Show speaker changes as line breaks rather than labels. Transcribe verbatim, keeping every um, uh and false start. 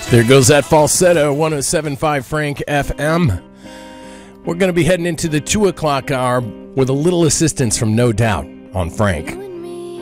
There goes that falsetto, one oh seven point five Frank F M. We're going to be heading into the two o'clock hour with a little assistance from No Doubt on Frank.